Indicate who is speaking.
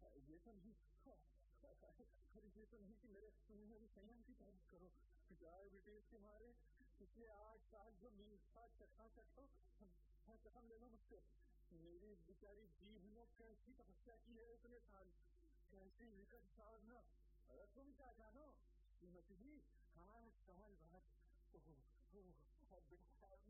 Speaker 1: ये तो नहीं, अरे ये तो नहीं कि मेरे संयम की तारीफ करो। डायबिटीज के मारे पिछले 8 साल जो मीठा चखा कसम ले लो मुझसे। मेरी बेचारी जीभ ने कैसी तपस्या की है इतने साल, कैसी विकट साधना। अरे तुम क्या जानो श्रीमती जी, 8 साल बाद